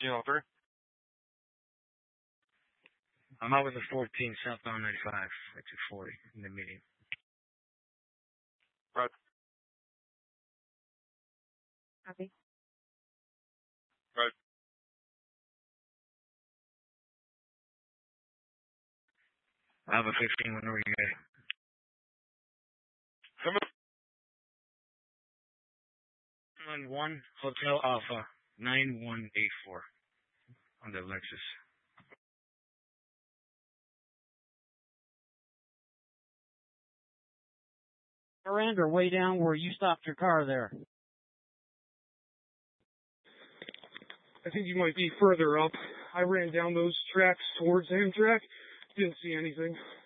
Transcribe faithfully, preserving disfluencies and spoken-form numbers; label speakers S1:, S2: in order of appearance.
S1: You over?
S2: I'm out with the fourteen southbound ninety-five at two forty in the meeting.
S1: Right.
S3: Copy.
S1: Right.
S2: I have a fifteen whenever you're ready.
S1: Come on.
S2: On one Hotel Alpha nine one eight four on the Lexus.
S4: Miranda, way down where you stopped your car there.
S5: I think you might be further up. I ran down those tracks towards Amtrak. Didn't see anything.